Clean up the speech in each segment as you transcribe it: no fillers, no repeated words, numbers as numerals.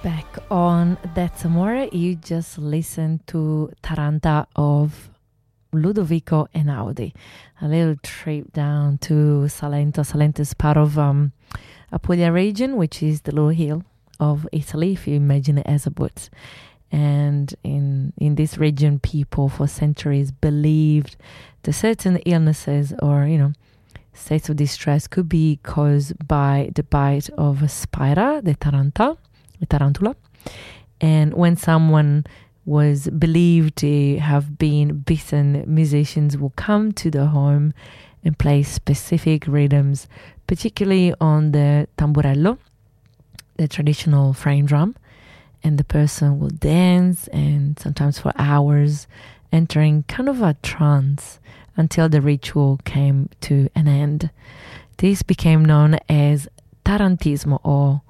Back on That's Amore, you just listened to Taranta of Ludovico Einaudi. A little trip down to Salento. Salento is part of Apulia region, which is the lower hill of Italy, if you imagine it as a boot. And in this region, people for centuries believed that certain illnesses or, states of distress could be caused by the bite of a spider, the tarantula. And when someone was believed to have been bitten, musicians will come to the home and play specific rhythms, particularly on the tamburello, the traditional frame drum, and the person will dance and sometimes for hours, entering kind of a trance until the ritual came to an end. This became known as tarantismo or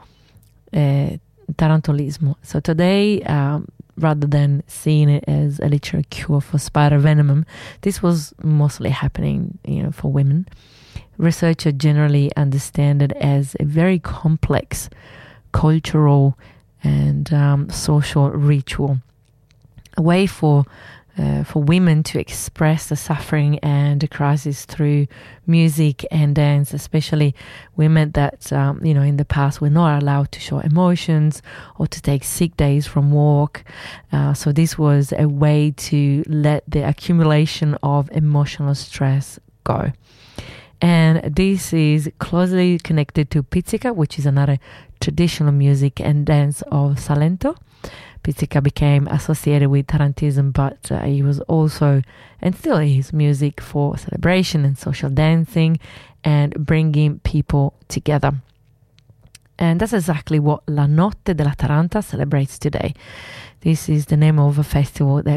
tarantulismo. So today, rather than seeing it as a literal cure for spider venom, this was mostly happening, for women. Researchers generally understand it as a very complex cultural and social ritual, a way for women to express the suffering and the crisis through music and dance, especially women that, in the past were not allowed to show emotions or to take sick days from work. So this was a way to let the accumulation of emotional stress go. And this is closely connected to pizzica, which is another traditional music and dance of Salento. Pizzica became associated with tarantism, but it was also, and still is, music for celebration and social dancing and bringing people together. And that's exactly what La Notte della Taranta celebrates today. This is the name of a festival that